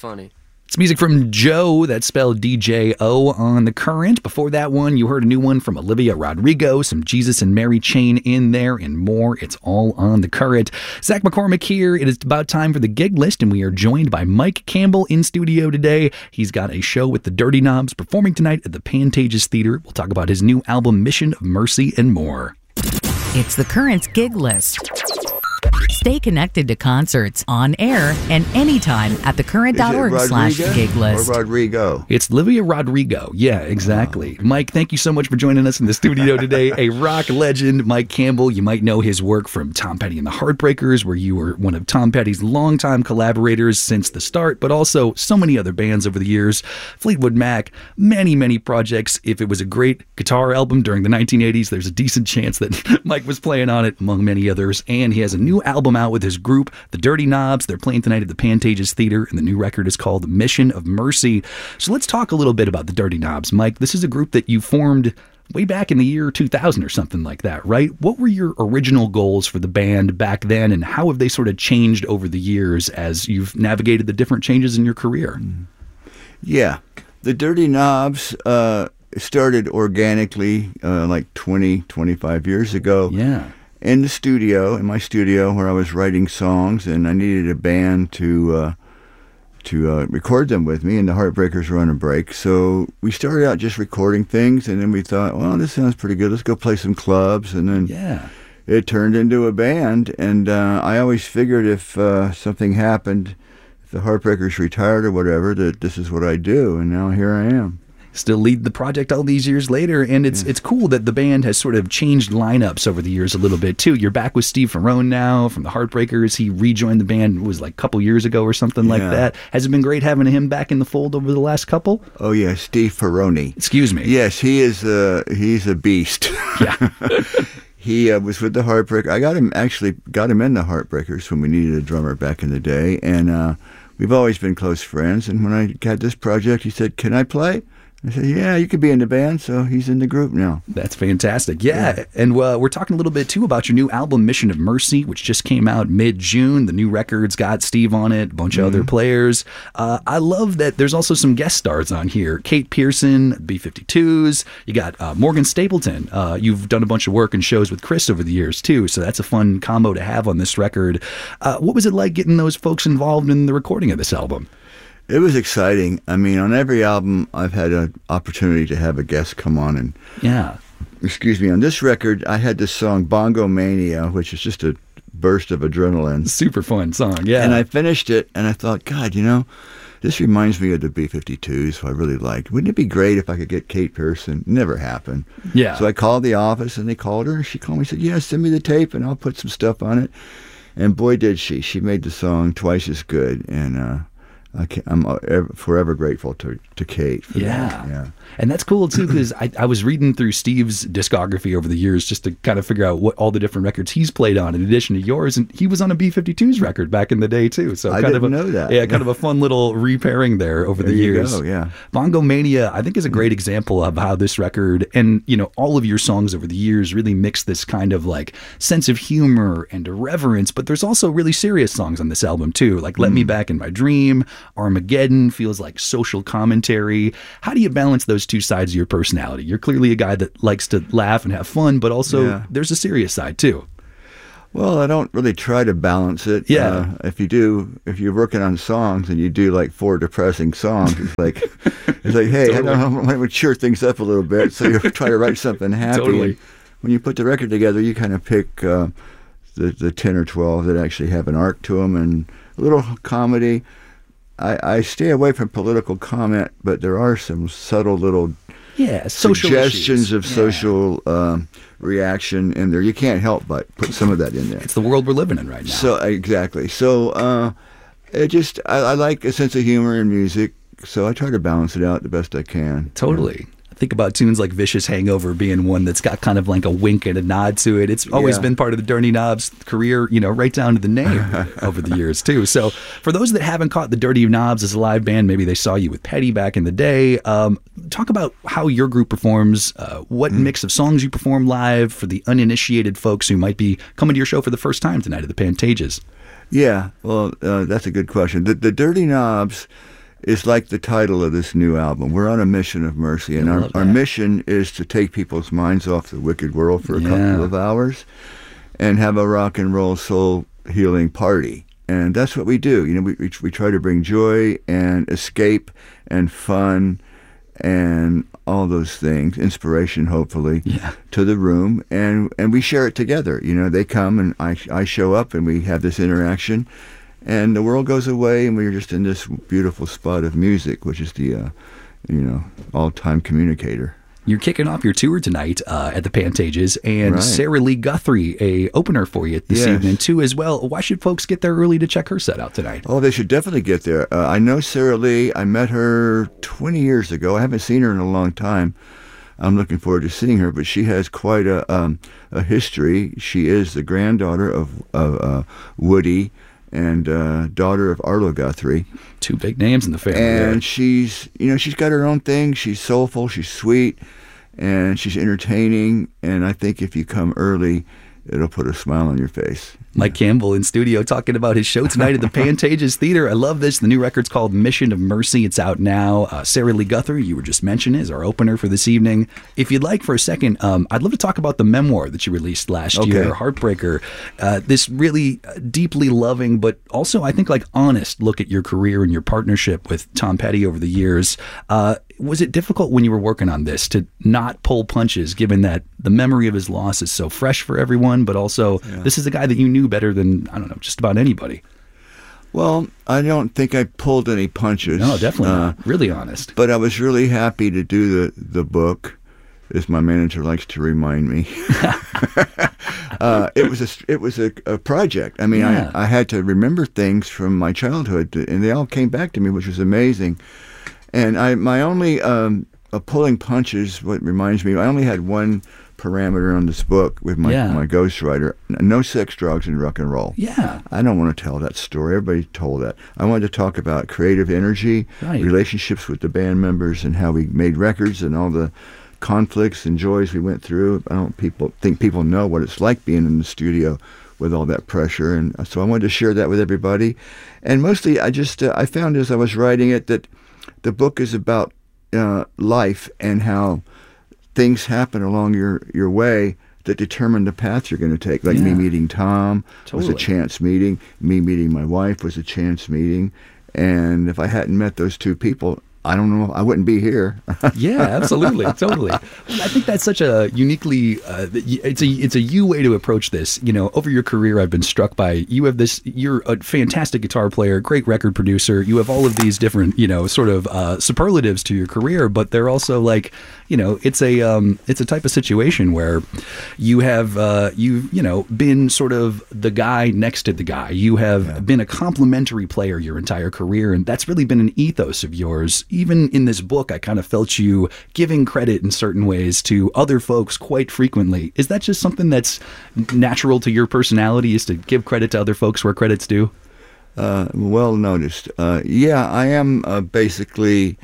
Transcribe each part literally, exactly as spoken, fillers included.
funny. It's music from Joe, that's spelled D J O, on The Current. Before that one, you heard a new one from Olivia Rodrigo, some Jesus and Mary Chain in there, and more. It's all on The Current. Zach McCormick here. It is about time for the gig list, and we are joined by Mike Campbell in studio today. He's got a show with the Dirty Knobs performing tonight at the Pantages Theater. We'll talk about his new album, Mission of Mercy, and more. It's The Current's gig list. Stay connected to concerts on air and anytime at thecurrent dot org slash gig list. Or Rodrigo? It's Olivia Rodrigo. Yeah, exactly. Oh. Mike, thank you so much for joining us in the studio today. A rock legend, Mike Campbell. You might know his work from Tom Petty and the Heartbreakers, where you were one of Tom Petty's longtime collaborators since the start, but also so many other bands over the years. Fleetwood Mac, many, many projects. If it was a great guitar album during the nineteen eighties, there's a decent chance that Mike was playing on it, among many others. And he has a new album out with his group, the Dirty Knobs. They're playing tonight at the Pantages Theater, and the new record is called Mission of Mercy. So let's talk a little bit about the Dirty Knobs. Mike, this is a group that you formed way back in the year two thousand or something like that, right? What were your original goals for the band back then, and how have they sort of changed over the years as you've navigated the different changes in your career? Yeah. The Dirty Knobs uh, started organically uh, like twenty, twenty-five years ago. Yeah. In the studio, in my studio, where I was writing songs, and I needed a band to uh, to uh, record them with me, and the Heartbreakers were on a break. So we started out just recording things, and then we thought, well, this sounds pretty good. Let's go play some clubs, and then yeah. it turned into a band. And uh, I always figured if uh, something happened, if the Heartbreakers retired or whatever, that this is what I do, and now here I am. Still lead the project all these years later, and it's yeah. it's cool that the band has sort of changed lineups over the years a little bit too. You're back with Steve Ferrone now from the Heartbreakers. He rejoined the band, it was like a couple years ago or something yeah. like that. Has it been great having him back in the fold over the last couple? Oh yeah, Steve Ferrone. Excuse me. Yes, he is. Uh, he's a beast. Yeah. He uh, was with the Heartbreakers. I got him actually got him in the Heartbreakers when we needed a drummer back in the day, and uh, we've always been close friends. And when I got this project, he said, "Can I play?" I said, yeah, you could be in the band, so he's in the group now. That's fantastic. Yeah, yeah. And uh, we're talking a little bit, too, about your new album, Mission of Mercy, which just came out mid-June. The new record's got Steve on it, a bunch mm-hmm. of other players. Uh, I love that there's also some guest stars on here. Kate Pearson, B fifty-twos. You got uh, Morgan Stapleton. Uh, you've done a bunch of work and shows with Chris over the years, too, so that's a fun combo to have on this record. Uh, what was it like getting those folks involved in the recording of this album? It was exciting. I mean, on every album, I've had an opportunity to have a guest come on. And yeah. Excuse me. On this record, I had this song, Bongo Mania, which is just a burst of adrenaline. Super fun song, yeah. And I finished it, and I thought, God, you know, this reminds me of the B fifty-twos, who I really liked. Wouldn't it be great if I could get Kate Pearson? Never happened. Yeah. So I called the office, and they called her, and she called me and said, yeah, send me the tape, and I'll put some stuff on it. And boy, did she. She made the song twice as good, and uh I I'm forever grateful to, to Kate for yeah. that. Yeah. And that's cool, too, because I, I was reading through Steve's discography over the years just to kind of figure out what all the different records he's played on in addition to yours. And he was on a B fifty-twos record back in the day, too. So I kind didn't of a, know that. Yeah, kind of a fun little repairing there over there the you years. Go, yeah. Bongo Mania, I think, is a great example of how this record and, you know, all of your songs over the years really mix this kind of like sense of humor and irreverence. But there's also really serious songs on this album, too, like Let mm. Me Back in My Dream, Armageddon feels like social commentary. How do you balance those two sides of your personality? You're clearly a guy that likes to laugh and have fun, but also yeah. there's a serious side too. Well, I don't really try to balance it. Yeah. Uh, if you do, if you're working on songs and you do like four depressing songs, it's like, it's like, hey, totally. I don't know, I would cheer things up a little bit. So you try to write something happy. Totally. And when you put the record together, you kind of pick uh, the the ten or twelve that actually have an arc to them and a little comedy. I, I stay away from political comment, but there are some subtle little yeah, social suggestions issues. of yeah. social um, reaction in there. You can't help but put some of that in there. It's the world we're living in right now. So exactly. So uh, it just I, I like a sense of humor in music, so I try to balance it out the best I can. Totally. Think about tunes like Vicious Hangover being one that's got kind of like a wink and a nod to it. It's always yeah. been part of the Dirty Knobs career, you know, right down to the name over the years, too. So for those that haven't caught the Dirty Knobs as a live band, maybe they saw you with Petty back in the day. Um, talk about how your group performs, uh, what mm. mix of songs you perform live for the uninitiated folks who might be coming to your show for the first time tonight at the Pantages. Yeah, well, uh, that's a good question. The, the Dirty Knobs is like the title of this new album. We're on a mission of mercy, and our, our mission is to take people's minds off the wicked world for a yeah. couple of hours and have a rock and roll soul healing party. And that's what we do. You know, we, we we try to bring joy and escape and fun and all those things, inspiration, hopefully, yeah. to the room, and and we share it together. You know, they come and I I show up and we have this interaction, and the world goes away, and we're just in this beautiful spot of music, which is the, uh, you know, all-time communicator. You're kicking off your tour tonight uh, at the Pantages, and Right. Sarah Lee Guthrie, a opener for you this Yes. evening too, as well. Why should folks get there early to check her set out tonight? Oh, they should definitely get there. Uh, I know Sarah Lee. I met her twenty years ago. I haven't seen her in a long time. I'm looking forward to seeing her, but she has quite a um, a history. She is the granddaughter of, of uh, Woody and uh, daughter of Arlo Guthrie. Two big names in the family. And there. she's, you know, she's got her own thing. She's soulful, she's sweet, and she's entertaining. And I think if you come early, it'll put a smile on your face. Mike Campbell in studio talking about his show tonight at the Pantages Theater. I love this. The new record's called Mission of Mercy. It's out now. Uh, Sarah Lee Guthrie, you were just mentioning, is our opener for this evening. If you'd like for a second, um, I'd love to talk about the memoir that you released last Okay. year, Heartbreaker. Uh, this really uh, deeply loving, but also I think like honest look at your career and your partnership with Tom Petty over the years. Uh, was it difficult when you were working on this to not pull punches, given that the memory of his loss is so fresh for everyone, but also Yeah. this is a guy that you knew better than, I don't know, just about anybody? Well, I don't think I pulled any punches. No, definitely Uh, not. Really honest. But I was really happy to do the, the book, as my manager likes to remind me. uh, it was a it was a, a project. I mean, Yeah. I, I had to remember things from my childhood, and they all came back to me, which was amazing. And I my only um, uh, pulling punches, what reminds me, I only had one parameter on this book with my, Yeah. my ghostwriter: no sex, drugs, and rock and roll. Yeah. I don't want to tell that story. Everybody told that. I wanted to talk about creative energy, Right. relationships with the band members, and how we made records, and all the conflicts and joys we went through. I don't people think people know what it's like being in the studio with all that pressure, and so I wanted to share that with everybody. And mostly, I just uh, I found as I was writing it that the book is about uh, life and how things happen along your, your way that determine the path you're going to take. Like Yeah. me meeting Tom Totally. was a chance meeting. Me meeting my wife was a chance meeting. And if I hadn't met those two people, I don't know, I wouldn't be here. Yeah, absolutely, totally. I think that's such a uniquely uh, it's a it's a you way to approach this. You know, over your career, I've been struck by you have this. You're a fantastic guitar player, great record producer. You have all of these different, you know, sort of uh, superlatives to your career, but they're also like, you know, it's a um, it's a type of situation where you have uh, you've you know been sort of the guy next to the guy. You have Yeah. been a complementary player your entire career, and that's really been an ethos of yours. Even in this book, I kind of felt you giving credit in certain ways to other folks quite frequently. Is that just something that's natural to your personality, is to give credit to other folks where credit's due? Uh, well noticed. Uh, yeah, I am uh, basically,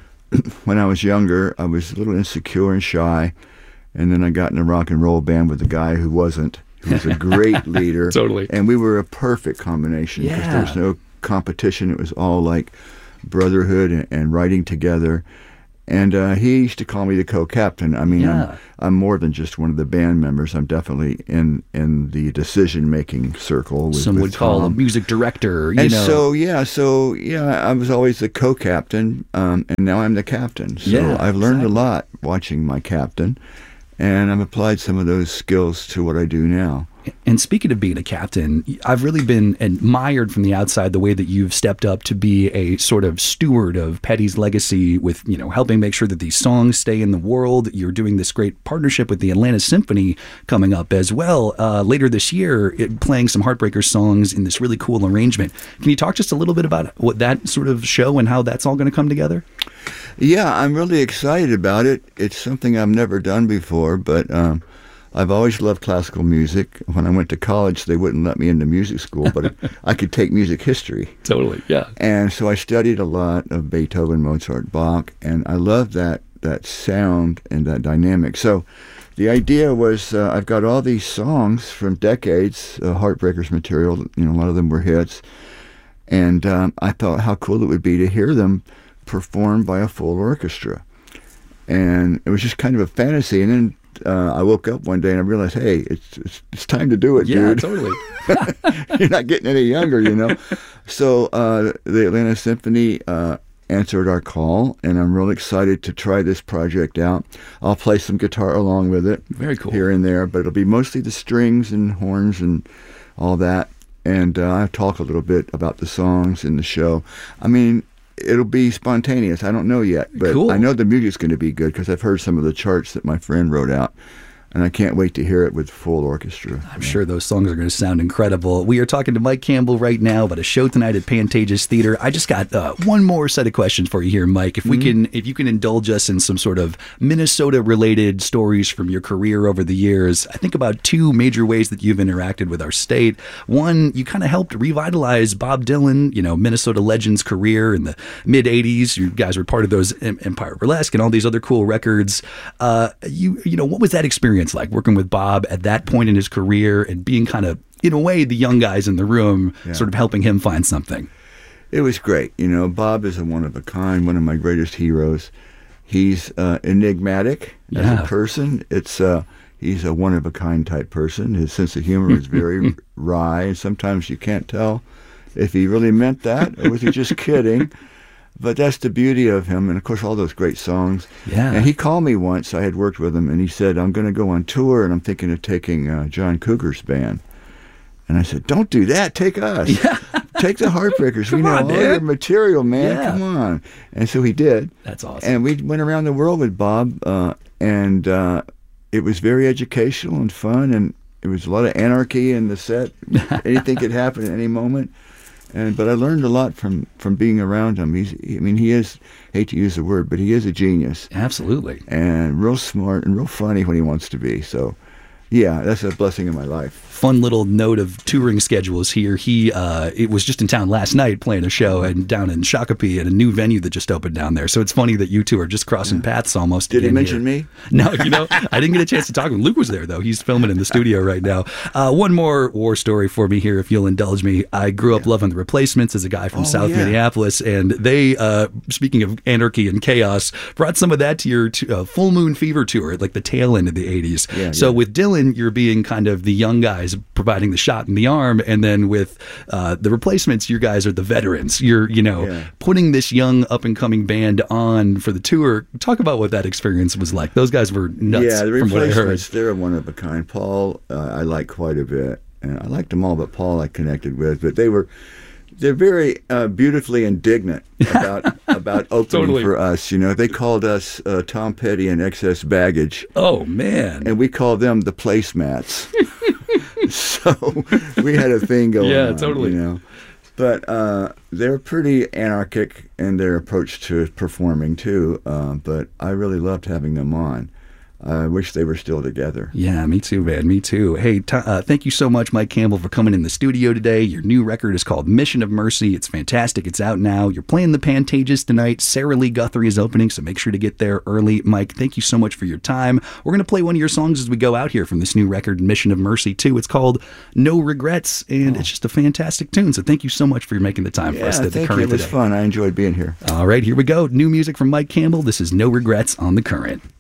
when I was younger, I was a little insecure and shy, and then I got in a rock and roll band with a guy who wasn't. He was a great leader. Totally. And we were a perfect combination because Yeah. there was no competition. It was all like brotherhood and, and writing together. And uh, he used to call me the co-captain. I mean, Yeah. I'm, I'm more than just one of the band members. I'm definitely in, in the decision-making circle. With, Some with would call Tom. a music director, you And know. so, yeah, so, yeah, I was always the co-captain, um, and now I'm the captain. So Yeah, I've learned exactly. a lot watching my captain, and I've applied some of those skills to what I do now. And speaking of being a captain, I've really been admired from the outside the way that you've stepped up to be a sort of steward of Petty's legacy with, you know, helping make sure that these songs stay in the world. You're doing this great partnership with the Atlanta Symphony coming up as well uh, later this year, it, playing some Heartbreaker songs in this really cool arrangement. Can you talk just a little bit about what that sort of show and how that's all going to come together? Yeah, I'm really excited about it. It's something I've never done before, but um, I've always loved classical music. When I went to college, they wouldn't let me into music school, but I could take music history. Totally, yeah. And so I studied a lot of Beethoven, Mozart, Bach, and I love that that sound and that dynamic. So the idea was uh, I've got all these songs from decades, uh, Heartbreakers material, you know, a lot of them were hits, And um, I thought how cool it would be to hear them performed by a full orchestra. And it was just kind of a fantasy. And then uh, I woke up one day and I realized, hey, it's it's, it's time to do it, yeah, dude. totally. You're not getting any younger, you know. So uh, the Atlanta Symphony uh, answered our call, and I'm really excited to try this project out. I'll play some guitar along with it. Very cool. Here and there, but it'll be mostly the strings and horns and all that. And uh, I'll talk a little bit about the songs in the show. I mean, it'll be spontaneous. I don't know yet, but cool. I know the music's going to be good because I've heard some of the charts that my friend wrote out. And I can't wait to hear it with full orchestra. I'm sure those songs are going to sound incredible. We are talking to Mike Campbell right now about a show tonight at Pantages Theater. I just got uh, one more set of questions for you here, Mike. If we mm-hmm. can, if you can indulge us in some sort of Minnesota-related stories from your career over the years, I think about two major ways that you've interacted with our state. One, you kind of helped revitalize Bob Dylan, you know, Minnesota legend's career in the mid eighties. You guys were part of those Empire Burlesque and all these other cool records. Uh, you, you know, what was that experience like working with Bob at that point in his career and being kind of, in a way, the young guys in the room, yeah. sort of helping him find something? It was great. You know, Bob is a one of a kind, one of my greatest heroes. He's uh, enigmatic yeah. as a person. It's uh, he's a one of a kind type person. His sense of humor is very wry, and sometimes you can't tell if he really meant that or was he just kidding. But that's the beauty of him, and of course all those great songs. Yeah. And he called me once. I had worked with him, and he said, "I'm going to go on tour, and I'm thinking of taking uh, John Cougar's band." And I said, "Don't do that. Take us. Yeah. Take the Heartbreakers. We know on, all dude. your material, man. Yeah. Come on." And so he did. That's awesome. And we went around the world with Bob, uh, and uh, it was very educational and fun, and it was a lot of anarchy in the set. Anything could happen at any moment. And but I learned a lot from, from being around him. He's, I mean, he is, hate to use the word, but he is a genius. Absolutely. And real smart and real funny when he wants to be. So, yeah, that's a blessing in my life. Fun little note of touring schedules here. He uh, it was just in town last night playing a show and down in Shakopee at a new venue that just opened down there. So it's funny that you two are just crossing yeah. paths almost. Did he mention here. me? No, you know, I didn't get a chance to talk to him. Luke was there, though. He's filming in the studio right now. Uh, one more war story for me here, if you'll indulge me. I grew up yeah. loving The Replacements as a guy from oh, South yeah. Minneapolis, and they, uh, speaking of anarchy and chaos, brought some of that to your t- uh, Full Moon Fever tour at like the tail end of the eighties. Yeah, so yeah. with Dylan, you're being kind of the young guys providing the shot in the arm, and then with uh, The Replacements, you guys are the veterans. You're, you know, yeah. putting this young up-and-coming band on for the tour. Talk about what that experience was like. Those guys were nuts. Yeah, The from what I heard. Replacements, they're one of a kind. Paul, uh, I like quite a bit, and I liked them all, but Paul I connected with. But they were, they're very uh, beautifully indignant about about opening Totally. for us. You know, they called us uh, Tom Petty and Excess Baggage. Oh man! And we called them the placemats. So we had a thing going yeah, on. Yeah, totally. You know? But uh, they're pretty anarchic in their approach to performing, too. Uh, but I really loved having them on. I wish they were still together. Yeah, me too, man. Me too. Hey, t- uh, thank you so much, Mike Campbell, for coming in the studio today. Your new record is called Mission of Mercy. It's fantastic. It's out now. You're playing the Pantages tonight. Sarah Lee Guthrie is opening, so make sure to get there early. Mike, thank you so much for your time. We're going to play one of your songs as we go out here from this new record, Mission of Mercy, too. It's called No Regrets, and oh. it's just a fantastic tune. So thank you so much for making the time yeah, for us at thank The Current you. It was today. fun. I enjoyed being here. All right, here we go. New music from Mike Campbell. This is No Regrets on The Current.